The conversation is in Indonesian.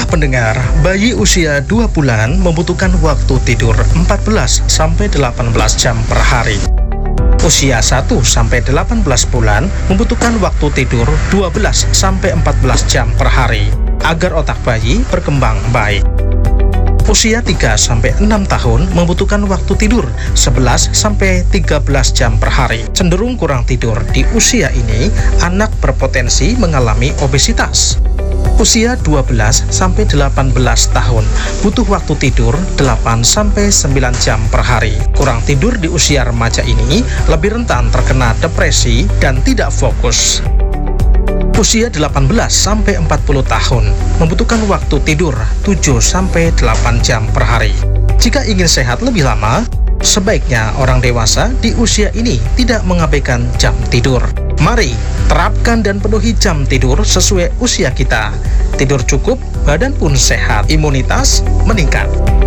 pendengar, bayi usia 2 bulan membutuhkan waktu tidur 14-18 jam per hari. Usia 1-18 bulan membutuhkan waktu tidur 12-14 jam per hari agar otak bayi berkembang baik. Usia 3-6 tahun membutuhkan waktu tidur 11-13 jam per hari. Cenderung kurang tidur di usia ini, anak berpotensi mengalami obesitas. Usia 12-18 tahun butuh waktu tidur 8-9 jam per hari. Kurang tidur di usia remaja ini lebih rentan terkena depresi dan tidak fokus. Usia 18-40 tahun membutuhkan waktu tidur 7-8 jam per hari. Jika ingin sehat lebih lama, sebaiknya orang dewasa di usia ini tidak mengabaikan jam tidur. Mari terapkan dan penuhi jam tidur sesuai usia kita. Tidur cukup, badan pun sehat, imunitas meningkat.